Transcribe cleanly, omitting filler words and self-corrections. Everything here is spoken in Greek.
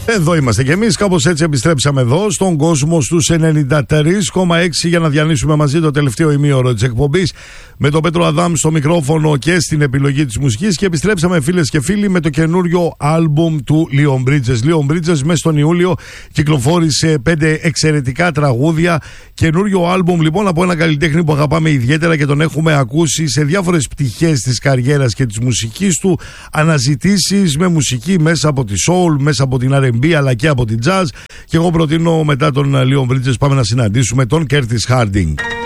Εδώ είμαστε κι εμείς, κάπως έτσι επιστρέψαμε εδώ στον κόσμο στους 93,6 για να διανύσουμε μαζί το τελευταίο ημίωρο της εκπομπής με τον Πέτρο Αδάμ στο μικρόφωνο και στην επιλογή της μουσικής, και επιστρέψαμε φίλες και φίλοι με το καινούριο άλμπουμ του Leon Bridges. Leon Bridges μέσα στον Ιούλιο κυκλοφόρησε 5 εξαιρετικά τραγούδια. Καινούριο άλμπουμ λοιπόν από ένα καλλιτέχνη που αγαπάμε ιδιαίτερα και τον έχουμε ακούσει σε διάφορες πτυχές της καριέρας και της μουσικής του, αναζητήσεις με μουσική μέσα από τη soul, μέσα από την R&B αλλά και από την jazz, και εγώ προτείνω μετά τον Leon Bridges πάμε να συναντήσουμε τον Curtis Harding.